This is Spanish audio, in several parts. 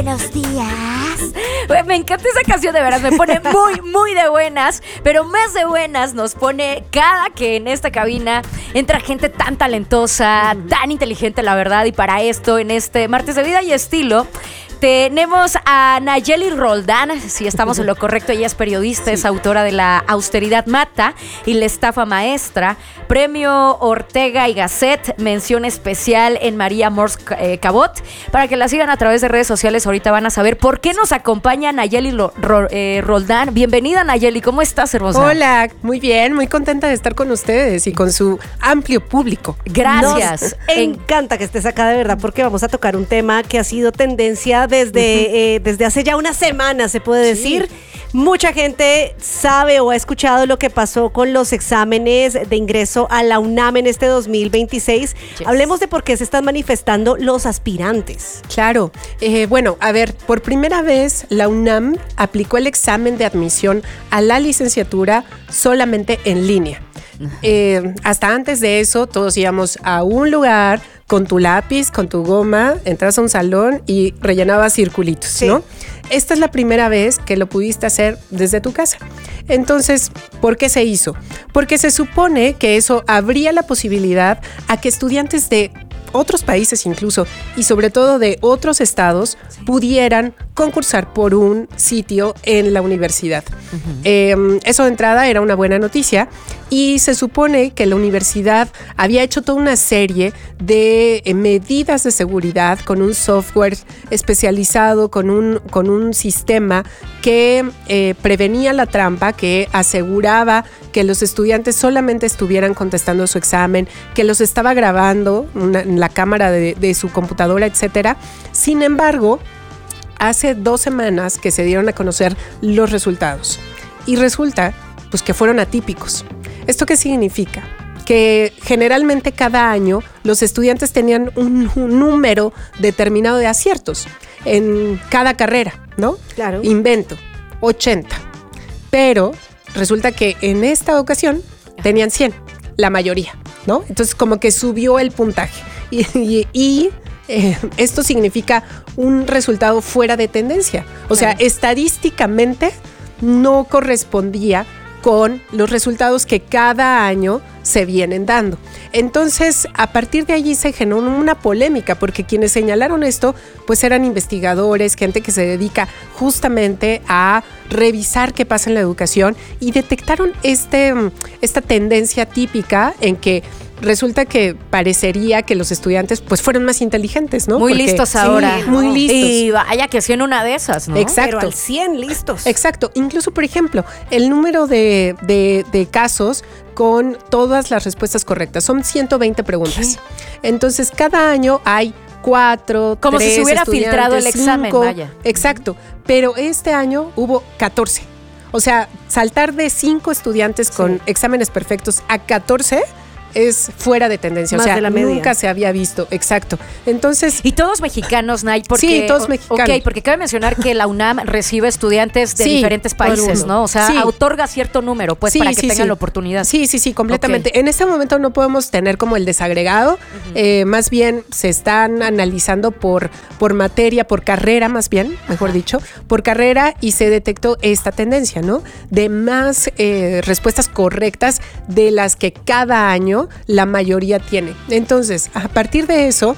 buenos días. Me encanta esa canción, de veras, me pone muy de buenas, pero más de buenas nos pone cada que en esta cabina entra gente tan talentosa, tan inteligente, la verdad, y para esto, en este Martes de Vida y Estilo, tenemos a Nayeli Roldán, si estamos en lo correcto, ella es periodista, es autora de La austeridad mata y La estafa maestra, premio Ortega y Gasset, mención especial en María Mors Cabot, para que la sigan a través de redes sociales, ahorita van a saber por qué nos acompaña Nayeli Roldán. Bienvenida, Nayeli, ¿cómo estás, hermosa? Hola, muy bien, muy contenta de estar con ustedes y con su amplio público. Gracias. Nos encanta que estés acá, de verdad, porque vamos a tocar un tema que ha sido tendencia desde hace ya unas semanas, se puede decir. Mucha gente sabe o ha escuchado lo que pasó con los exámenes de ingreso a la UNAM en este 2026. Yes. Hablemos de por qué se están manifestando los aspirantes. Claro, bueno, a ver, por primera vez la UNAM aplicó el examen de admisión a la licenciatura solamente en línea. Hasta antes de eso, todos íbamos a un lugar con tu lápiz, con tu goma, entras a un salón y rellenabas circulitos, sí, ¿no? Esta es la primera vez que lo pudiste hacer desde tu casa. Entonces, ¿por qué se hizo? Porque se supone que eso abría la posibilidad a que estudiantes de otros países incluso, y sobre todo de otros estados, pudieran concursar por un sitio en la universidad. Eso de entrada era una buena noticia, y se supone que la universidad había hecho toda una serie de medidas de seguridad con un software especializado, con un sistema que prevenía la trampa, que aseguraba que los estudiantes solamente estuvieran contestando su examen, que los estaba grabando en la cámara de su computadora, etcétera. Sin embargo, hace 2 semanas que se dieron a conocer los resultados y resulta pues que fueron atípicos. ¿Esto qué significa? Que generalmente cada año los estudiantes tenían un número determinado de aciertos en cada carrera, ¿no? Claro. Invento, 80. Pero resulta que en esta ocasión tenían 100, la mayoría, ¿no? Entonces como que subió el puntaje y esto significa un resultado fuera de tendencia. O sea, estadísticamente no correspondía con los resultados que cada año se vienen dando. Entonces, a partir de allí se generó una polémica, porque quienes señalaron esto, pues eran investigadores, gente que se dedica justamente a revisar qué pasa en la educación, y detectaron esta tendencia típica en que resulta que parecería que los estudiantes pues fueron más inteligentes, ¿no? Muy listos ahora. Sí, muy listos. Y vaya que hacían una de esas, ¿no? Exacto. Pero al 100 listos. Exacto. Incluso, por ejemplo, el número de casos con todas las respuestas correctas. Son 120 preguntas. ¿Qué? Entonces, cada año hay 4, como 3 si se hubiera filtrado el 5, examen, vaya. Exacto. Pero este año hubo 14. O sea, saltar de 5 estudiantes con exámenes perfectos a 14 es fuera de tendencia, más, o sea, de la media. Nunca se había visto, exacto. Entonces, y todos mexicanos, Nay, porque sí, todos mexicanos. Ok, porque cabe mencionar que la UNAM recibe estudiantes de diferentes países, ¿no? O sea, otorga cierto número, pues, para que tengan la oportunidad. Sí, completamente. En este momento no podemos tener como el desagregado, más bien se están analizando por materia, por carrera, más bien, mejor dicho, por carrera, y se detectó esta tendencia, ¿no? De más respuestas correctas de las que cada año la mayoría tiene. Entonces, a partir de eso,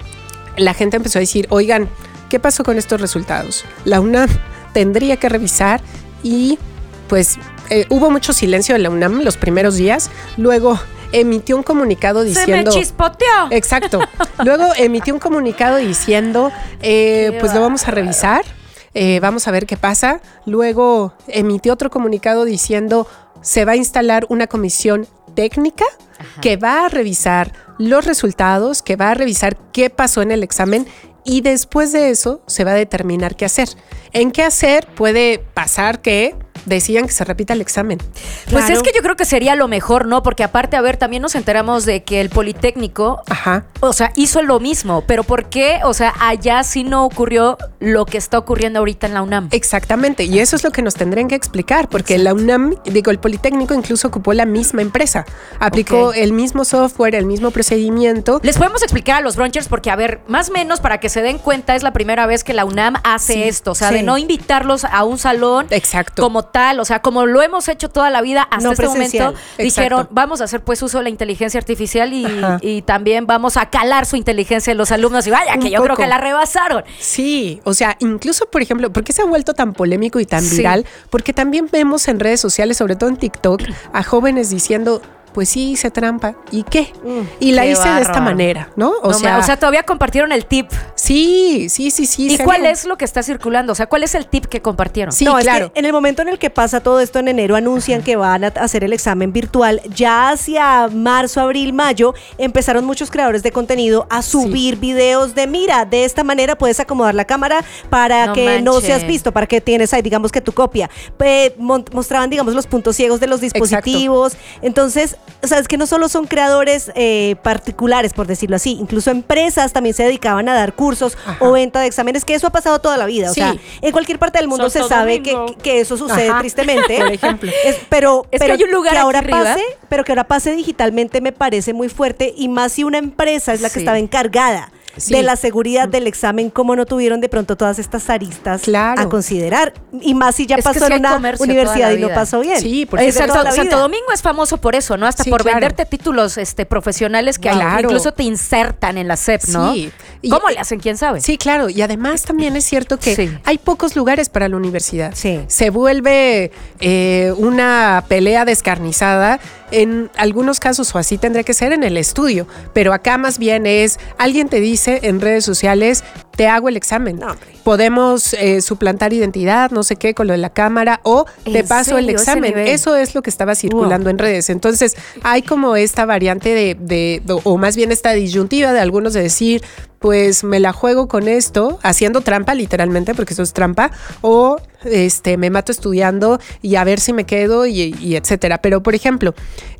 la gente empezó a decir, oigan, ¿qué pasó con estos resultados? La UNAM tendría que revisar, y pues hubo mucho silencio de la UNAM los primeros días. Luego emitió un comunicado diciendo... ¡Se me chispoteó! Exacto. Luego emitió un comunicado diciendo, pues lo vamos a revisar, vamos a ver qué pasa. Luego emitió otro comunicado diciendo, se va a instalar una comisión técnica que va a revisar los resultados, que va a revisar qué pasó en el examen, y después de eso se va a determinar qué hacer. En qué hacer puede pasar que decían que se repita el examen. Pues Claro. es que yo creo que sería lo mejor, ¿no? Porque aparte, a ver, también nos enteramos de que el Politécnico, Ajá. o sea, hizo lo mismo, pero ¿por qué? O sea, allá sí no ocurrió lo que está ocurriendo ahorita en la UNAM. Exactamente, y eso es lo que nos tendrían que explicar, porque la UNAM, digo, el Politécnico incluso ocupó la misma empresa, aplicó Ok. el mismo software, el mismo procedimiento. Les podemos explicar a los brunchers porque, a ver, más o menos para que se den cuenta, es la primera vez que la UNAM hace Sí, esto. O sea, sí. de no invitarlos a un salón Exacto. como tal. O sea, como lo hemos hecho toda la vida hasta No este presencial. momento, dijeron, Exacto. vamos a hacer pues uso de la inteligencia artificial Ajá. y también vamos a calar su inteligencia en los alumnos. Y vaya, que Un yo creo poco. que la rebasaron. Sí, o sea, incluso, por ejemplo, ¿por qué se ha vuelto tan polémico y tan Sí. viral? Porque también vemos en redes sociales, sobre todo en TikTok, a jóvenes diciendo, pues sí, hice trampa. ¿Y qué? Y la qué hice de esta bárbaro. manera, ¿no? O sea, todavía compartieron el tip. sí. ¿Y se cuál había- es lo que está circulando? O sea, ¿cuál es el tip que compartieron? Sí, no, claro. es que en el momento en el que pasa todo esto en enero, anuncian que van a hacer el examen virtual. Ya hacia marzo, abril, mayo, empezaron muchos creadores de contenido a subir videos de, mira, de esta manera puedes acomodar la cámara para No que no manches. seas visto, para que tienes ahí, digamos que tu copia. Mostraban, digamos, los puntos ciegos de los dispositivos. Entonces, o sea, es que no solo son creadores particulares, por decirlo así, incluso empresas también se dedicaban a dar cursos Ajá. o venta de exámenes, que eso ha pasado toda la vida. O Sí. sea, en cualquier parte del mundo se Santo sabe Domingo. que eso sucede Ajá. tristemente. Por ejemplo. Pero Es que hay un lugar que ahora aquí arriba. pase, pero que ahora pase digitalmente me parece muy fuerte, y más si una empresa es la que Sí. estaba encargada Sí. de la seguridad del examen, como no tuvieron de pronto todas estas aristas Claro. a considerar, y más si ya Es que pasó sí hay en una comercio universidad toda la y no vida. pasó bien. Sí, por Es de Exacto. toda la vida. Santo Domingo es famoso por eso, ¿no? Hasta Sí, por claro. venderte títulos profesionales que Claro. incluso te insertan en la SEP, ¿no? Sí. Y- ¿Cómo le hacen? ¿Quién sabe? Sí, claro. Y además también es cierto que Sí. hay pocos lugares para la universidad. Sí. Se vuelve una pelea descarnizada. En algunos casos, o así tendría que ser, en el estudio. Pero acá más bien es, alguien te dice en redes sociales, te hago el examen. No, hombre. Podemos suplantar identidad, no sé qué, con lo de la cámara, o te ¿En paso el serio? Ese examen. nivel. Eso es lo que estaba circulando en redes. Entonces, hay como esta variante o más bien esta disyuntiva de algunos de decir, pues me la juego con esto, haciendo trampa literalmente, porque eso es trampa, o me mato estudiando y a ver si me quedo y etcétera. Pero, por ejemplo,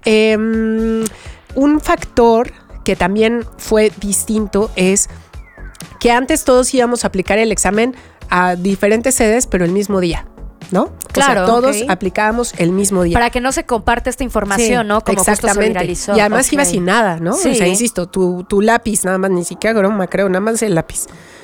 un factor que también fue distinto es que antes todos íbamos a aplicar el examen a diferentes sedes, pero el mismo día, ¿no? Claro, o sea, todos ok. aplicábamos el mismo día. Para que no se comparte esta información, Sí, ¿no? Como justo se viralizó. Y además Ok. iba sin nada, ¿no? Sí. O sea, insisto, tu lápiz, nada más, ni siquiera broma, creo, nada más el lápiz.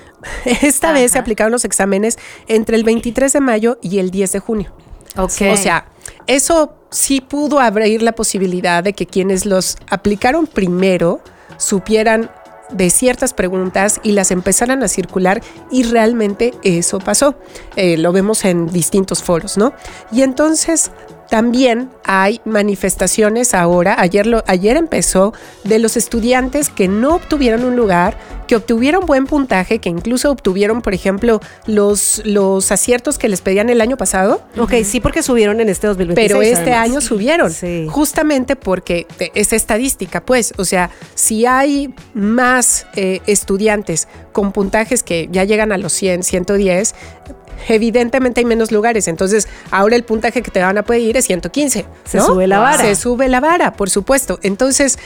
Esta vez se Ajá. aplicaron los exámenes entre el 23 de mayo y el 10 de junio. Ok. O sea, eso sí pudo abrir la posibilidad de que quienes los aplicaron primero supieran de ciertas preguntas y las empezaran a circular, y realmente eso pasó. Lo vemos en distintos foros, ¿no? Y entonces también hay manifestaciones ahora, ayer empezó, de los estudiantes que no obtuvieron un lugar, que obtuvieron buen puntaje, que incluso obtuvieron, por ejemplo, los aciertos que les pedían el año pasado. Ok, sí, porque subieron en este 2026. Pero este además. año subieron, Sí. justamente porque es estadística, pues, o sea, si hay más estudiantes con puntajes que ya llegan a los 100, 110, evidentemente hay menos lugares. Entonces, ahora el puntaje que te van a pedir es 115. Se ¿no? sube la vara. Se sube la vara, por supuesto. Entonces,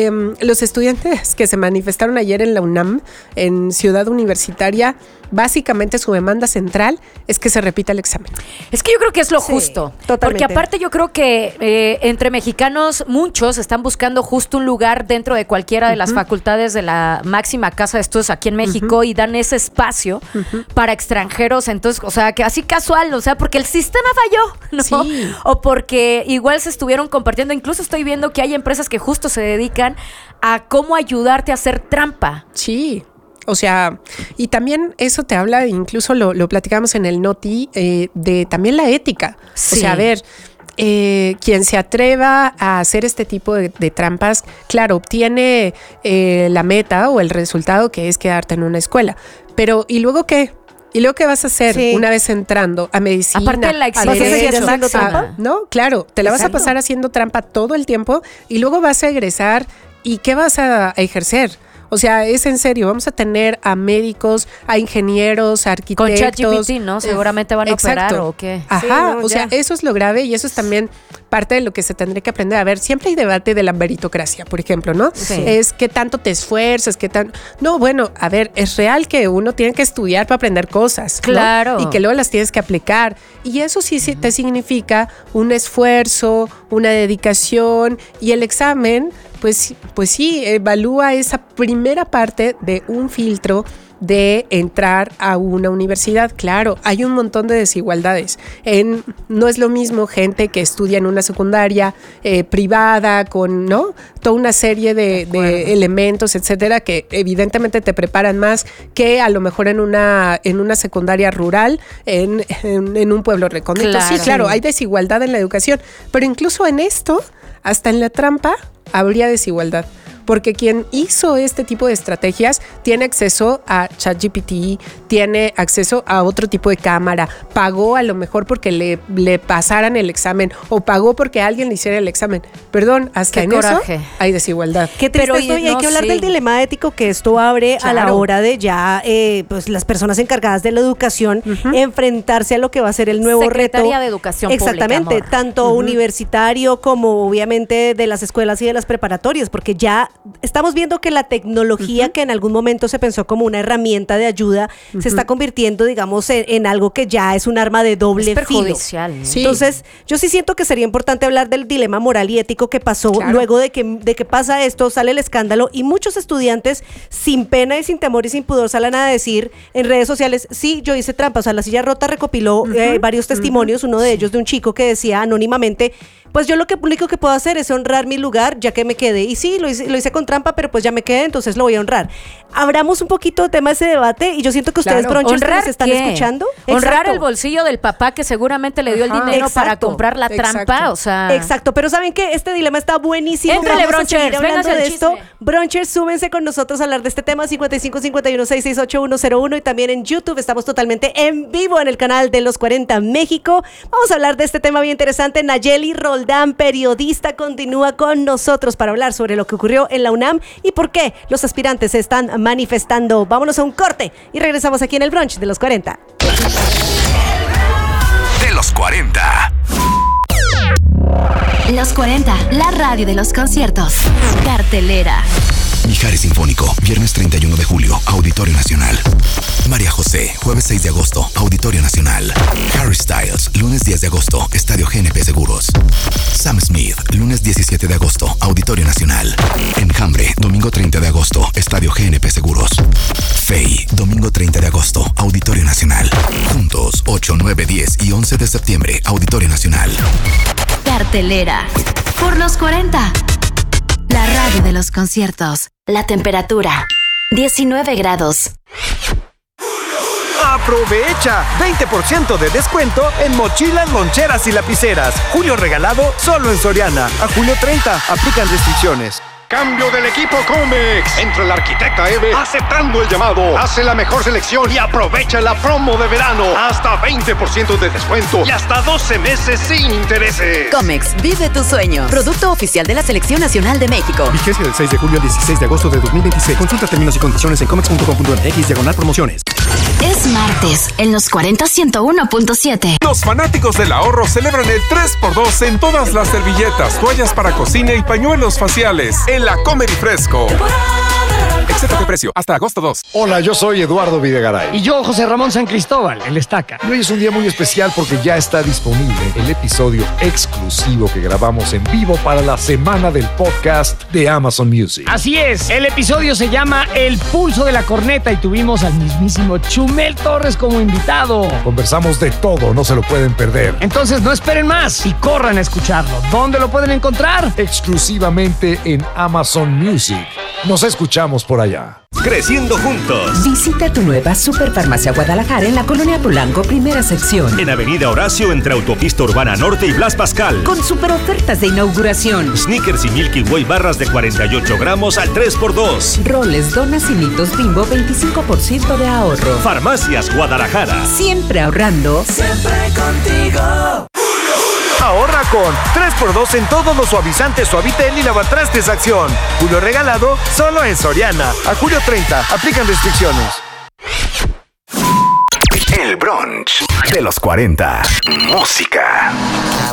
los estudiantes que se manifestaron ayer en la UNAM, en Ciudad Universitaria, básicamente su demanda central es que se repita el examen. Es que yo creo que es lo Sí, justo. totalmente. Porque aparte yo creo que entre mexicanos muchos están buscando justo un lugar dentro de cualquiera de las facultades de la máxima casa de estudios aquí en México y dan ese espacio para extranjeros. Entonces, o sea, que así casual, o sea, porque el sistema falló, ¿no? Sí. O porque igual se estuvieron compartiendo. Incluso estoy viendo que hay empresas que justo se dedican a cómo ayudarte a hacer trampa. Sí. O sea, y también eso te habla, incluso lo platicamos en el Noti, de también la ética. Sí. O sea, a ver, quien se atreva a hacer este tipo de trampas, claro, obtiene la meta o el resultado que es quedarte en una escuela. Pero, ¿y luego qué? ¿Y luego qué vas a hacer Sí. una vez entrando a medicina? Aparte de la a exigencia derecho, máxima. ¿no? Claro, te la vas a Exacto. pasar haciendo trampa todo el tiempo y luego vas a egresar, ¿y qué vas a ejercer? O sea, es en serio, vamos a tener a médicos, a ingenieros, a arquitectos. Con ChatGPT, ¿no? Seguramente van a operar o qué. Ajá, Sí, no, o sea, eso es lo grave y eso es también parte de lo que se tendría que aprender. A ver, siempre hay debate de la meritocracia, por ejemplo, ¿no? Sí. Es qué tanto te esfuerzas, qué tan... No, bueno, a ver, es real que uno tiene que estudiar para aprender cosas, ¿no? Claro. Y que luego las tienes que aplicar. Y eso sí te significa un esfuerzo, una dedicación y el examen, pues sí, evalúa esa primera parte de un filtro de entrar a una universidad. Claro, hay un montón de desigualdades. No es lo mismo gente que estudia en una secundaria privada con, ¿no?, toda una serie de elementos, etcétera, que evidentemente te preparan más que a lo mejor en una secundaria rural, en un pueblo recóndito. Claro. Sí, claro, hay desigualdad en la educación, pero incluso en esto, hasta en la trampa, habría desigualdad. Porque quien hizo este tipo de estrategias tiene acceso a ChatGPT, tiene acceso a otro tipo de cámara, pagó a lo mejor porque le pasaran el examen o pagó porque alguien le hiciera el examen. Perdón, hasta Qué en coraje. eso hay desigualdad. Qué triste esto, y hay que hablar del dilema ético que esto abre a la Claro. hora de ya pues las personas encargadas de la educación enfrentarse a lo que va a ser el nuevo Secretaría reto. de Educación Exactamente, Pública, amor. tanto universitario como obviamente de las escuelas y de las preparatorias, porque ya estamos viendo que la tecnología que en algún momento se pensó como una herramienta de ayuda se está convirtiendo, digamos, en algo que ya es un arma de doble Es perjudicial, filo. ¿no? Sí. Entonces, yo sí siento que sería importante hablar del dilema moral y ético que pasó Claro. luego de que pasa esto, sale el escándalo y muchos estudiantes sin pena y sin temor y sin pudor salen a decir en redes sociales, sí, yo hice trampa. O sea, La Silla Rota recopiló varios testimonios, uno de ellos de un chico que decía anónimamente, pues yo lo único que puedo hacer es honrar mi lugar ya que me quedé. Y sí, lo hice con trampa, pero pues ya me quedé, entonces lo voy a honrar. Abramos un poquito de tema ese debate y yo siento que ustedes, Claro. bronchers, que ¿Honrar nos están qué? escuchando. Honrar Exacto. el bolsillo del papá que seguramente le dio el Ajá. dinero para Exacto. comprar la trampa. Exacto. O sea, Exacto, pero ¿saben qué? Este dilema está buenísimo. Éntrale, Vamos a Bronchers, seguir hablando véngase de al esto. chisme. Bronchers, súbense con nosotros a hablar de este tema 5551668101 y también en YouTube. Estamos totalmente en vivo en el canal de Los 40 México. Vamos a hablar de este tema bien interesante. Nayeli Roldán, periodista, continúa con nosotros para hablar sobre lo que ocurrió en la UNAM y por qué los aspirantes se están manifestando. Vámonos a un corte y regresamos aquí en el brunch de Los 40. De los 40. Los 40, la radio de los conciertos. Cartelera. Mijares Sinfónico, viernes 31 de julio, Auditorio Nacional. María José, jueves 6 de agosto, Auditorio Nacional. Harry Styles, lunes 10 de agosto, Estadio GNP Seguros. Sam Smith, lunes 17 de agosto, Auditorio Nacional. Enjambre, domingo 30 de agosto, Estadio GNP Seguros. Faye, domingo 30 de agosto, Auditorio Nacional. Juntos, 8, 9, 10 y 11 de septiembre, Auditorio Nacional. Cartelera. Por Los 40. La radio de los conciertos. La temperatura. 19 grados. Aprovecha 20% de descuento en mochilas, loncheras y lapiceras. Julio regalado solo en Soriana. A julio 30. Aplican restricciones. Cambio del equipo Comex. Entra la arquitecta Eve aceptando el llamado. Hace la mejor selección y aprovecha la promo de verano. Hasta 20% de descuento y hasta 12 meses sin intereses. Comex, vive tu sueño. Producto oficial de la Selección Nacional de México. Vigencia del 6 de julio al 16 de agosto de 2026. Consulta términos y condiciones en comex.com.mx/promociones. Es martes en Los 40 101.7. Los fanáticos del ahorro celebran el 3x2 en todas las servilletas, toallas para cocina y pañuelos faciales en la Comer y Fresco. Excepto de precio, hasta agosto 2. Hola, yo soy Eduardo Videgaray. Y yo, José Ramón San Cristóbal, el Estaca. Y hoy es un día muy especial porque ya está disponible el episodio exclusivo que grabamos en vivo para la semana del podcast de Amazon Music. Así es, el episodio se llama El Pulso de la Corneta y tuvimos al mismísimo Chumel Torres como invitado. Conversamos de todo, no se lo pueden perder. Entonces no esperen más y corran a escucharlo. ¿Dónde lo pueden encontrar? Exclusivamente en Amazon Music. Nos escuchamos por allá. Creciendo juntos. Visita tu nueva Superfarmacia Guadalajara en la Colonia Polanco, primera sección. En Avenida Horacio, entre Autopista Urbana Norte y Blas Pascal. Con super ofertas de inauguración. Snickers y Milky Way barras de 48 gramos al 3x2. Roles, donas y mitos Bimbo, 25% de ahorro. Farmacias Guadalajara. Siempre ahorrando. Siempre contigo. Ahorra con 3x2 en todos los suavizantes Suavitel y lavatrastes Acción. Julio regalado solo en Soriana. A julio 30. Aplican restricciones. El brunch de los 40. Música.